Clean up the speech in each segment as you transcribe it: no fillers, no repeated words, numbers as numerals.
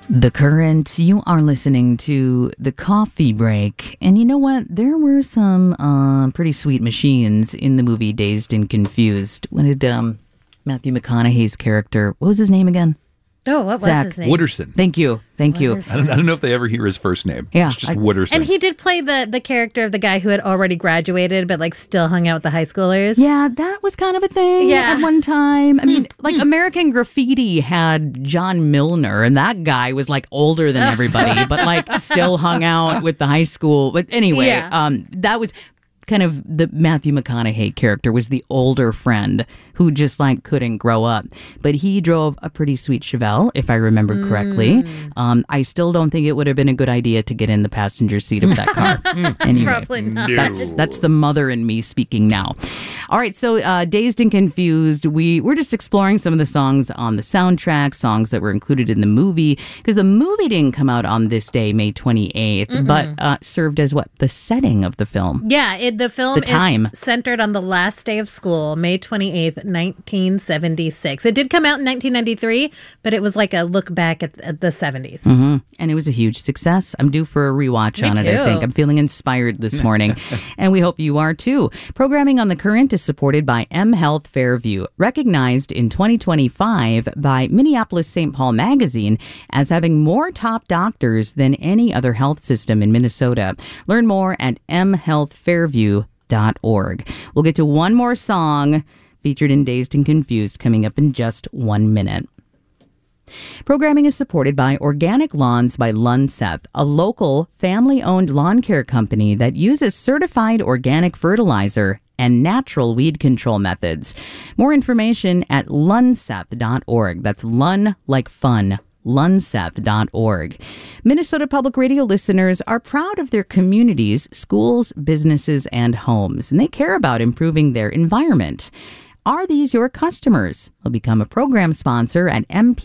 The Current, you are listening to The Coffee Break. And you know what? There were some pretty sweet machines in the movie Dazed and Confused. When did Matthew McConaughey's character, what was his name again? Oh, what Zach was his name? Wooderson. Thank you. I don't know if they ever hear his first name. Yeah, it's just Wooderson. And he did play the character of the guy who had already graduated, but like still hung out with the high schoolers. Yeah, that was kind of a thing at one time. I mean, like American Graffiti had John Milner, and that guy was like older than everybody, but like still hung out with the high school. But anyway, that was kind of the Matthew McConaughey character was the older friend who just like couldn't grow up. But he drove a pretty sweet Chevelle, if I remember correctly. I still don't think it would have been a good idea to get in the passenger seat of that car. Anyway, Probably not. That's the mother in me speaking now. All right, so Dazed and Confused, we're just exploring some of the songs on the soundtrack, songs that were included in the movie, because the movie didn't come out on this day, May 28th, but served as what? The setting of the film. Yeah, the film The time. is centered on the last day of school, May 28th, 1976. It did come out in 1993, but it was like a look back at the 70s. And it was a huge success. I'm due for a rewatch on it, I too. think. I'm feeling inspired this morning. And we hope you are too. Programming on The Current is supported by M Health Fairview, recognized in 2025 by Minneapolis St. Paul Magazine as having more top doctors than any other health system in Minnesota. Learn more at mhealthfairview.org. We'll get to one more song featured in Dazed and Confused coming up in just 1 minute. Programming is supported by Organic Lawns by Lunseth, a local family-owned lawn care company that uses certified organic fertilizer and natural weed control methods. More information at lunseth.org. That's Lun like fun. lunseth.org. Minnesota Public Radio listeners are proud of their communities, schools, businesses, and homes, and they care about improving their environment. Are these your customers? They'll become a program sponsor at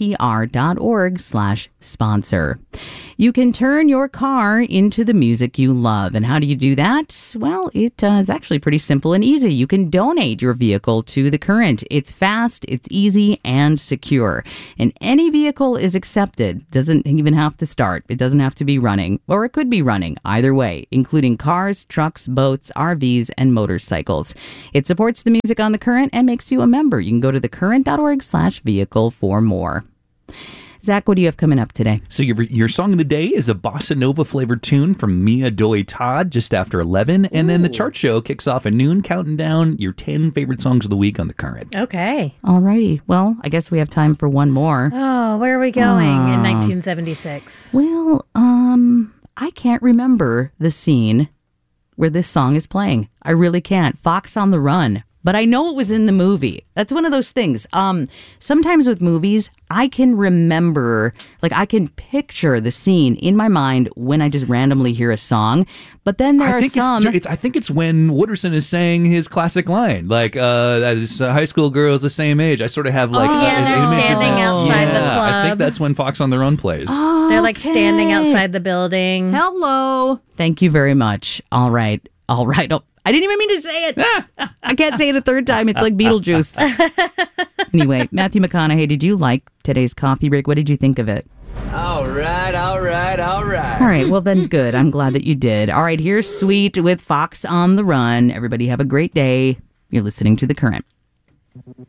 mpr.org/sponsor. You can turn your car into the music you love. And how do you do that? Well, it is actually pretty simple and easy. You can donate your vehicle to The Current. It's fast, it's easy, and secure. And any vehicle is accepted. Doesn't even have to start. It doesn't have to be running. Or it could be running, either way, including cars, trucks, boats, RVs, and motorcycles. It supports the music on The Current and makes you a member. You can go to thecurrent.org/vehicle for more. Zach, what do you have coming up today? So your song of the day is a bossa nova flavored tune from Mia Doi Todd just after 11. And then the chart show kicks off at noon, counting down your 10 favorite songs of the week on The Current. Okay. All righty. Well, I guess we have time for one more. Oh, where are we going in 1976? Well, I can't remember the scene where this song is playing. I really can't. Fox on the Run. But I know it was in the movie. That's one of those things. Sometimes with movies, I can remember, like I can picture the scene in my mind when I just randomly hear a song. But then there are some... I think it's when Wooderson is saying his classic line, like, this high school girl is the same age. I sort of have like... they're standing outside the club. I think that's when Fox on the Run plays. They're like standing outside the building. Hello. Thank you very much. All right. Oh, I didn't even mean to say it. I can't say it a third time. It's like Beetlejuice. Anyway, Matthew McConaughey, did you like today's coffee break? What did you think of it? All right. All right, well then good. I'm glad that you did. All right, here's Sweet with Fox on the Run. Everybody have a great day. You're listening to The Current.